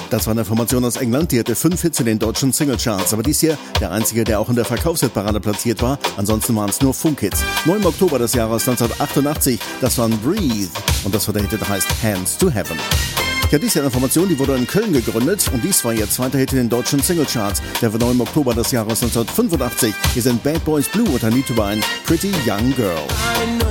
Das war eine Formation aus England, die hatte 5 Hits in den deutschen Singlecharts, aber dies hier der einzige, der auch in der Verkaufshitparade platziert war. Ansonsten waren es nur Funkhits. 9. Oktober des Jahres 1988, das waren Breathe und das verdatet heißt Hands to Heaven. Ja, dies ist eine Formation, die wurde in Köln gegründet und dies war ihr zweiter Hit in den deutschen Singlecharts. Der 9. Oktober des Jahres 1985. Hier sind Bad Boys Blue und I Need to Buy a Pretty Young Girl.